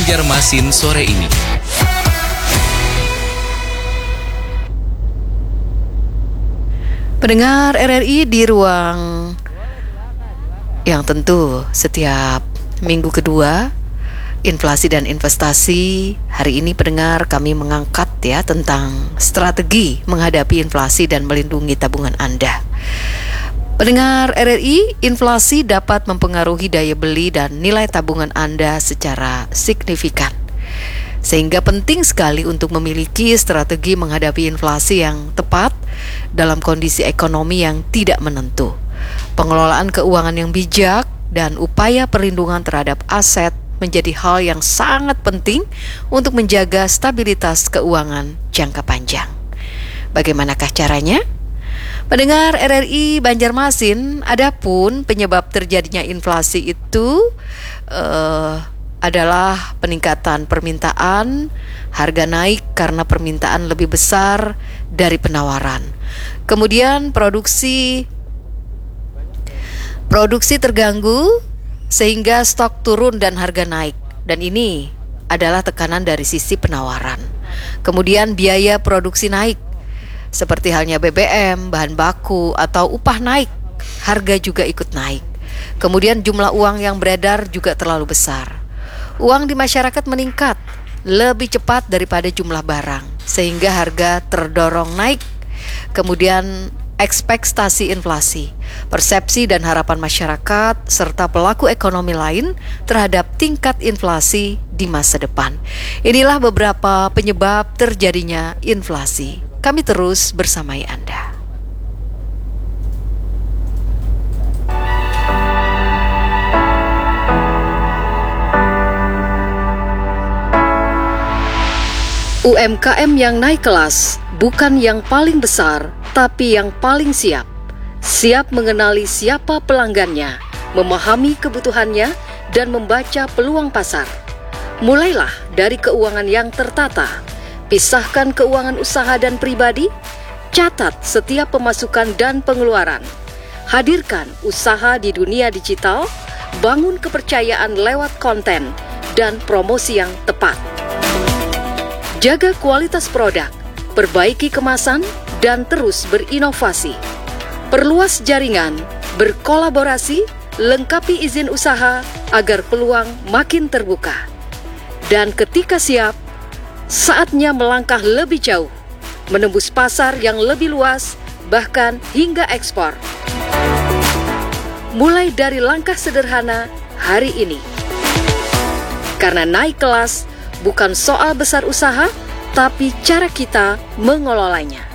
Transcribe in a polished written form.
Banjarmasin sore ini. Pendengar RRI di ruang yang tentu setiap minggu kedua inflasi dan investasi. Hari ini pendengar kami mengangkat tentang strategi menghadapi inflasi dan melindungi tabungan Anda. Pendengar RRI, inflasi dapat mempengaruhi daya beli dan nilai tabungan Anda secara signifikan. Sehingga penting sekali untuk memiliki strategi menghadapi inflasi yang tepat dalam kondisi ekonomi yang tidak menentu. Pengelolaan keuangan yang bijak dan upaya perlindungan terhadap aset menjadi hal yang sangat penting untuk menjaga stabilitas keuangan jangka panjang. Bagaimanakah caranya? Pendengar RRI Banjarmasin, adapun penyebab terjadinya inflasi itu adalah peningkatan permintaan, harga naik karena permintaan lebih besar dari penawaran. Kemudian produksi terganggu sehingga stok turun dan harga naik. Dan ini adalah tekanan dari sisi penawaran. Kemudian biaya produksi naik, seperti halnya BBM, bahan baku, atau upah naik, harga juga ikut naik. Kemudian jumlah uang yang beredar juga terlalu besar. Uang di masyarakat meningkat lebih cepat daripada jumlah barang, sehingga harga terdorong naik. Kemudian ekspektasi inflasi, persepsi dan harapan masyarakat, serta pelaku ekonomi lain terhadap tingkat inflasi di masa depan. Inilah beberapa penyebab terjadinya inflasi. Kami terus bersamai Anda. UMKM yang naik kelas, bukan yang paling besar, tapi yang paling siap. Siap mengenali siapa pelanggannya, memahami kebutuhannya, dan membaca peluang pasar. Mulailah dari keuangan yang tertata. Pisahkan keuangan usaha dan pribadi, catat setiap pemasukan dan pengeluaran. Hadirkan usaha di dunia digital, bangun kepercayaan lewat konten dan promosi yang tepat. Jaga kualitas produk, perbaiki kemasan, dan terus berinovasi. Perluas jaringan, berkolaborasi, lengkapi izin usaha agar peluang makin terbuka. Dan ketika siap, saatnya melangkah lebih jauh, menembus pasar yang lebih luas, bahkan hingga ekspor. Mulai dari langkah sederhana hari ini. Karena naik kelas bukan soal besar usaha, tapi cara kita mengelolanya.